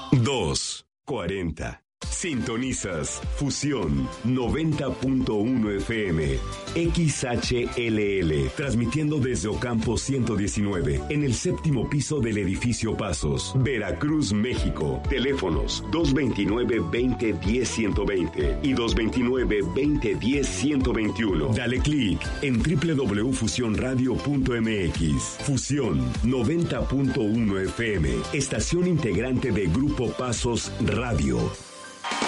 2:40. Sintonizas Fusión 90.1 FM XHLL, transmitiendo desde Ocampo 119, en el séptimo piso del edificio Pasos, Veracruz, México. Teléfonos 229-2010-120 y 229-2010-121. Dale clic en www.fusionradio.mx. Fusión 90.1 FM, estación integrante de Grupo Pasos Radio.